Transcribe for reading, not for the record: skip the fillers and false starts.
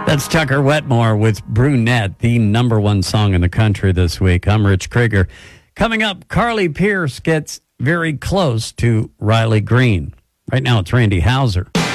That's Tucker Wetmore with Brunette, the number one song in the country this week. I'm Rich Krieger. Coming up, Carly Pearce gets very close to Riley Green. Right now, it's Randy Houser.